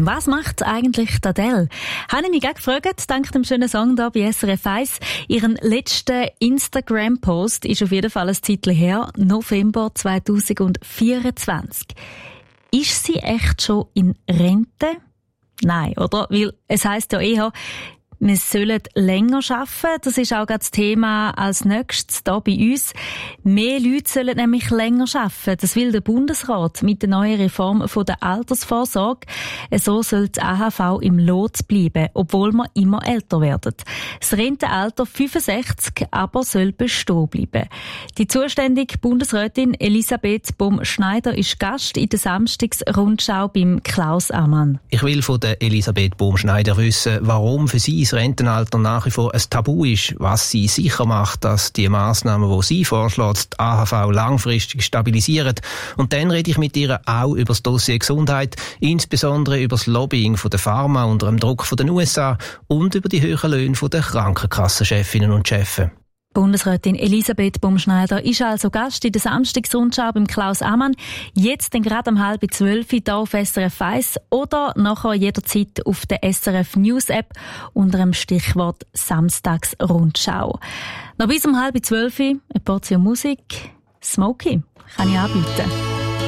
Was macht eigentlich die Adele? Habe ich mich gerade gefragt, dank dem schönen Song hier bei SRF 1. Ihren letzten Instagram-Post ist auf jeden Fall ein Zeitchen her, November 2024. Ist sie echt schon in Rente? Nein, oder? Weil es heisst ja eher, wir sollen länger arbeiten. Das ist auch das Thema als nächstes hier bei uns. Mehr Leute sollen nämlich länger arbeiten. Das will der Bundesrat mit der neuen Reform von der Altersvorsorge. So soll die AHV im Lot bleiben, obwohl wir immer älter werden. Das Rentenalter 65 aber soll bestehen bleiben. Die zuständige Bundesrätin Elisabeth Baum-Schneider ist Gast in der Samstagsrundschau beim Klaus Ammann. Ich will von der Elisabeth Baum-Schneider wissen, warum für sie das Rentenalter nach wie vor ein Tabu ist, was sie sicher macht, dass die Massnahmen, die sie vorschlägt, die AHV langfristig stabilisieren. Und dann rede ich mit ihr auch über das Dossier Gesundheit, insbesondere über das Lobbying von der Pharma unter dem Druck von den USA und über die höheren Löhne von der Krankenkassenchefinnen und Chefen. Bundesrätin Elisabeth Baum-Schneider ist also Gast in der Samstagsrundschau beim Klaus Ammann. Jetzt dann gerade um 11:30 hier auf SRF 1 oder nachher jederzeit auf der SRF News App unter dem Stichwort Samstagsrundschau. Noch bis um 11:30 eine Portion Musik. Smokey kann ich anbieten.